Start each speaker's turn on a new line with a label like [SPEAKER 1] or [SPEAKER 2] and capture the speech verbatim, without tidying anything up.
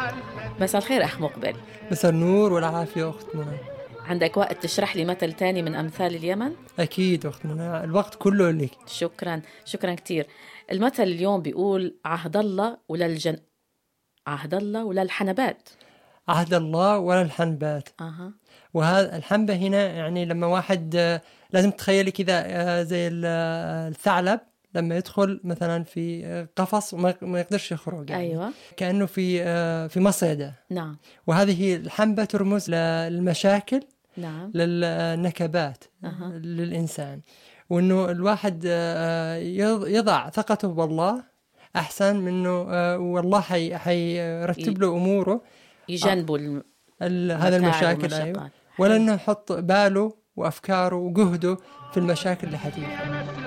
[SPEAKER 1] مساء الخير أخ مقبل.
[SPEAKER 2] مساء النور والعافية أخت منى.
[SPEAKER 1] عندك وقت تشرح لي مثل تاني من أمثال اليمن؟
[SPEAKER 2] أكيد أخت منى، الوقت كله لك.
[SPEAKER 1] شكرا شكرا كتير. المثل اليوم بيقول عهد الله ولا الجن عهد الله ولا الحنبات.
[SPEAKER 2] عهد الله ولا الحنبات.
[SPEAKER 1] أها.
[SPEAKER 2] وهذا الحنبة هنا يعني لما واحد لازم تخيلي كذا زي الثعلب لما يدخل مثلا في قفص وما يقدرش يخرج، يعني
[SPEAKER 1] أيوة.
[SPEAKER 2] كأنه في في مصيدة.
[SPEAKER 1] نعم.
[SPEAKER 2] وهذه الحنبة ترمز للمشاكل،
[SPEAKER 1] نعم،
[SPEAKER 2] للنكبات،
[SPEAKER 1] أها.
[SPEAKER 2] للإنسان، وإنه الواحد يضع ثقته بالله أحسن منه، والله حي حيرتب له أموره،
[SPEAKER 1] يجنبوا الم...
[SPEAKER 2] هذا المشاكل. أيوة. ولا إنه يحط باله وأفكاره وجهده في المشاكل اللي حتيجي.